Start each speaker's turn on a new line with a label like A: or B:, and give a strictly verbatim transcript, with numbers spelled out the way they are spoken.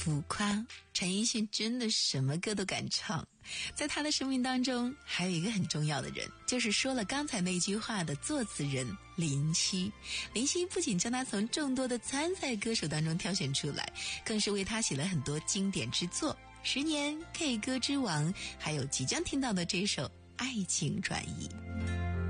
A: 浮夸。陈奕迅真的什么歌都敢唱。在他的生命当中还有一个很重要的人，就是说了刚才那句话的作词人林夕。林夕不仅将他从众多的参赛歌手当中挑选出来，更是为他写了很多经典之作，十年 K 歌之王，还有即将听到的这首爱情转移。